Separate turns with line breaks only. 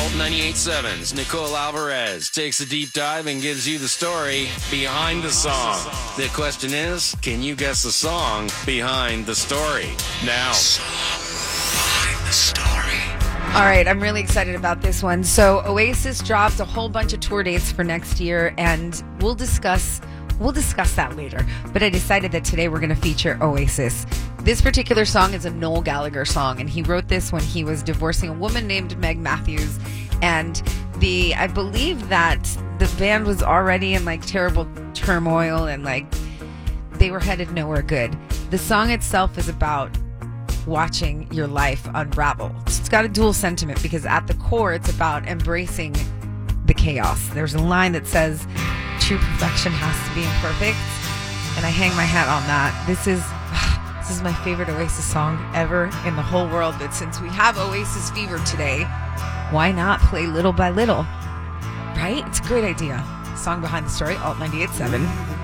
Alt 98.7's Nicole Alvarez takes a deep dive and gives you the story behind the song. The question is, can you guess the song behind the story? Now, behind the story.
All right, I'm really excited about this one. So Oasis dropped a whole bunch of tour dates for next year, and we'll discuss that later. But I decided that today we're going to feature Oasis. This particular song is a Noel Gallagher song, and he wrote this when he was divorcing a woman named Meg Matthews. And I believe that the band was already in like terrible turmoil, and like they were headed nowhere good. The song itself is about watching your life unravel. It's got a dual sentiment because at the core it's about embracing the chaos. There's a line that says true perfection has to be imperfect, and I hang my hat on that. This is my favorite Oasis song ever in the whole world, but since we have Oasis fever today, why not play Little by Little? Right? It's a great idea. Song behind the story, Alt 98.7.